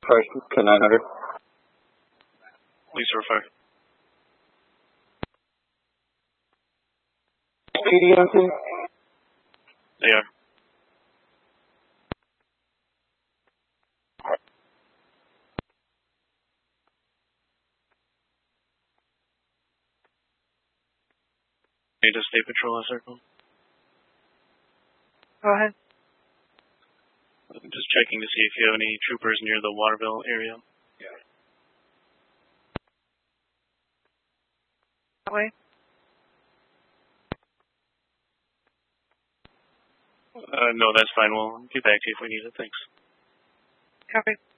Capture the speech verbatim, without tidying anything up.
Price, ten nine hundred. Lisa Fire. P D M C? They are. Need to stay patrol a circle. Go ahead. I'm just checking to see if you have any troopers near the Waterville area. Yeah. That way. Uh, no, that's fine. We'll get back to you if we need it. Thanks. Copy.